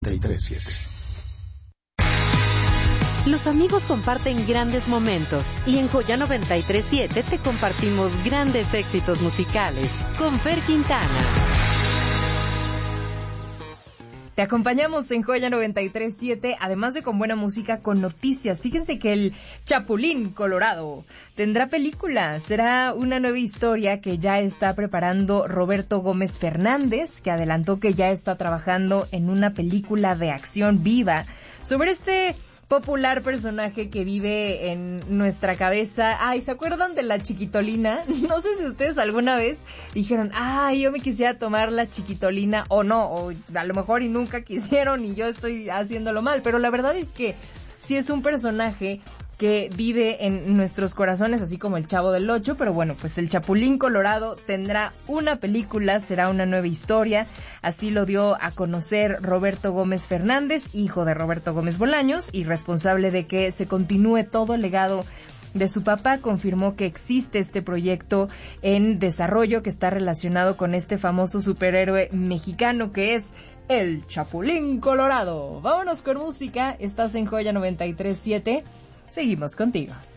937. Los amigos comparten grandes momentos y en Joya 937 te compartimos grandes éxitos musicales con Fer Quintana. Te acompañamos en Joya 93.7, además de con buena música, con noticias. Fíjense que el Chapulín Colorado tendrá película. Será una nueva historia que ya está preparando Roberto Gómez Fernández, que adelantó que ya está trabajando en una película de acción viva sobre este popular personaje que vive en nuestra cabeza. Ay, ¿se acuerdan de la Chiquitolina? No sé si ustedes alguna vez dijeron, ay, yo me quisiera tomar la Chiquitolina, o no, o a lo mejor y nunca quisieron y yo estoy haciéndolo mal, pero la verdad es que sí es un personaje que vive en nuestros corazones, así como el Chavo del Ocho, pero bueno, pues el Chapulín Colorado tendrá una película, será una nueva historia, así lo dio a conocer Roberto Gómez Fernández, hijo de Roberto Gómez Bolaños, y responsable de que se continúe todo el legado de su papá. Confirmó que existe este proyecto en desarrollo que está relacionado con este famoso superhéroe mexicano que es el Chapulín Colorado. Vámonos con música, estás en Joya 93.7. Seguimos contigo.